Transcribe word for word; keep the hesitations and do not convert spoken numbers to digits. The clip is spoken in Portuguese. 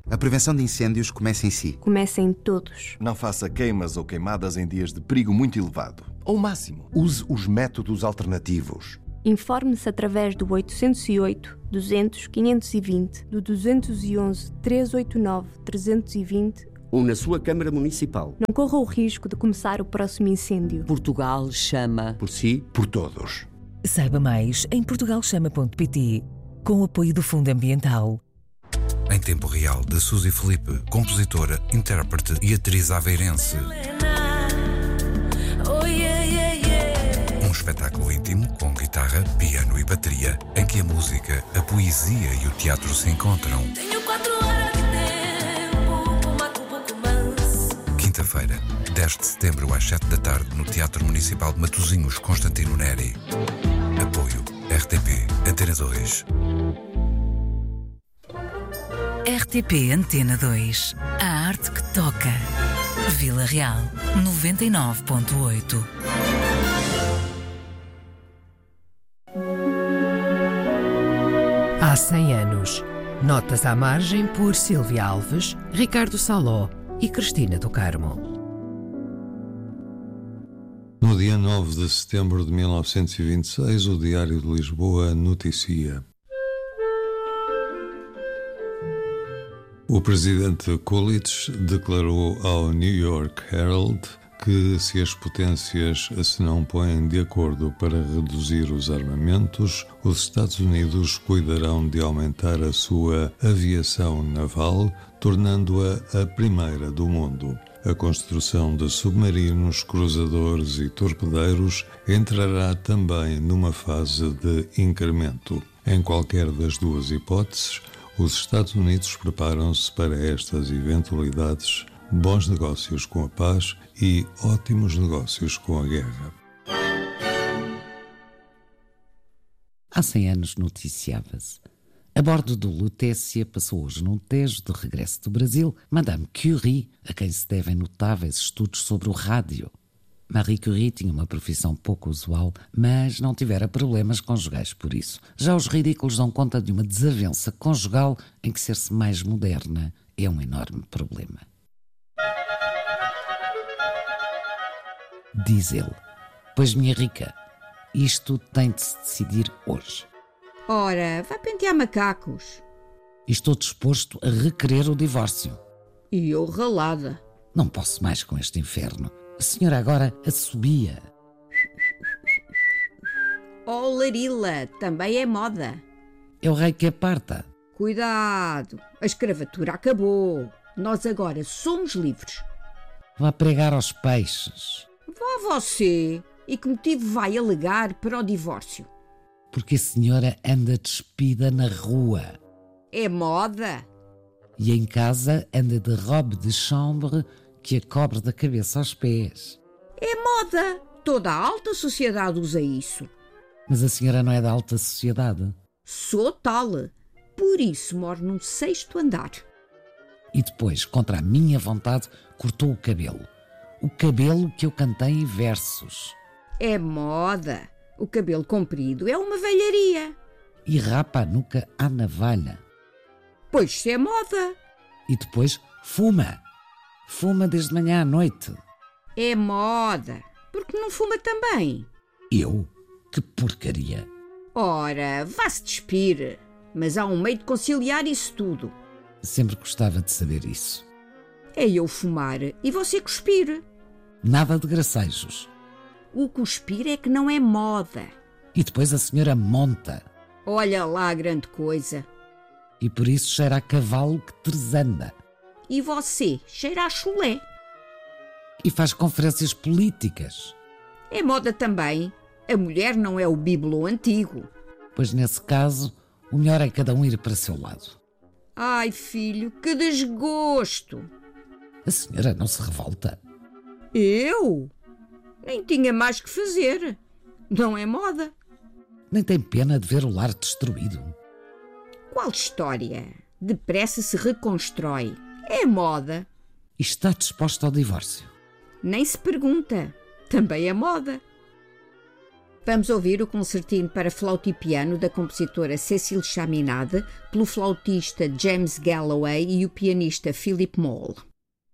A prevenção de incêndios começa em si. Começa em todos. Não faça queimas ou queimadas em dias de perigo muito elevado. Ao máximo. Use os métodos alternativos. Informe-se através do oitocentos e oito, duzentos, quinhentos e vinte, do duzentos e onze, trezentos e oitenta e nove, trezentos e vinte ou na sua Câmara Municipal. Não corra o risco de começar o próximo incêndio. Portugal chama por si, por todos. Saiba mais em portugal chama ponto pt, com o apoio do Fundo Ambiental. Em tempo real, de Suzy Felipe, compositora, intérprete e atriz aveirense. Um espetáculo íntimo com guitarra, piano e bateria, em que a música, a poesia e o teatro se encontram. Tenho quatro horas de tempo, mato pouco mais. Quinta-feira, dez de setembro às sete da tarde, no Teatro Municipal de Matosinhos, Constantino Neri. Apoio R T P Antena dois. R T P Antena dois. A arte que toca. Vila Real, noventa e nove ponto oito. Há cem anos. Notas à margem por Silvia Alves, Ricardo Saló e Cristina do Carmo. No dia nove de setembro de mil novecentos e vinte e seis, o Diário de Lisboa noticia: o presidente Coolidge declarou ao New York Herald que, se as potências se não põem de acordo para reduzir os armamentos, os Estados Unidos cuidarão de aumentar a sua aviação naval, tornando-a a primeira do mundo. A construção de submarinos, cruzadores e torpedeiros entrará também numa fase de incremento. Em qualquer das duas hipóteses, os Estados Unidos preparam-se para estas eventualidades, bons negócios com a paz e ótimos negócios com a guerra. Há cem anos noticiava-se. A bordo do Lutécia passou hoje num Tejo de regresso do Brasil Madame Curie, a quem se devem notáveis estudos sobre o rádio. Marie Curie tinha uma profissão pouco usual, mas não tivera problemas conjugais por isso. Já os ridículos dão conta de uma desavença conjugal em que ser-se mais moderna é um enorme problema. Diz ele: pois, minha rica, isto tem de se decidir hoje. Ora, vai pentear macacos. E estou disposto a requerer o divórcio. E eu ralada. Não posso mais com este inferno. A senhora agora assobia. Oh, Larila, também é moda. É o rei que aparta. Cuidado, a escravatura acabou. Nós agora somos livres. Vá pregar aos peixes. Vá você. E que motivo vai alegar para o divórcio? Porque a senhora anda despida na rua. É moda. E em casa anda de robe de chambre que a cobre da cabeça aos pés. É moda. Toda a alta sociedade usa isso. Mas a senhora não é da alta sociedade. Sou tal. Por isso moro num sexto andar. E depois, contra a minha vontade, cortou o cabelo. O cabelo que eu cantei em versos. É moda. O cabelo comprido é uma velharia. E rapa a nuca à navalha. Pois isso é moda. E depois fuma. Fuma desde manhã à noite. É moda. Porque não fuma também? Eu? Que porcaria. Ora, vá-se despir. Mas há um meio de conciliar isso tudo. Sempre gostava de saber isso. É eu fumar e você cuspir. Nada de gracejos. O cuspir é que não é moda. E depois a senhora monta. Olha lá a grande coisa. E por isso cheira a cavalo que tresanda. E você cheira a chulé. E faz conferências políticas. É moda também. A mulher não é o bibelô antigo. Pois nesse caso, o melhor é cada um ir para seu lado. Ai, filho, que desgosto. A senhora não se revolta? Eu? Nem tinha mais que fazer. Não é moda. Nem tem pena de ver o lar destruído. Qual história? Depressa se reconstrói. É moda. E está disposta ao divórcio? Nem se pergunta. Também é moda. Vamos ouvir o concertino para flauta e piano da compositora Cécile Chaminade, pelo flautista James Galloway e o pianista Philip Moll.